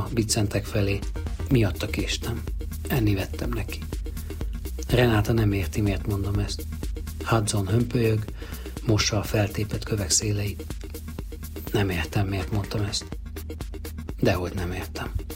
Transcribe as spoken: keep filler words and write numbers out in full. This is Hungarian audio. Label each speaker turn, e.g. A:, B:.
A: a biccentek felé. Miatta késtem. Enni vettem neki. Renáta nem érti, miért mondom ezt. Hudson hömpölyög, mossa a feltépett kövek széleit. Nem értem, miért mondtam ezt. Dehogy nem értem.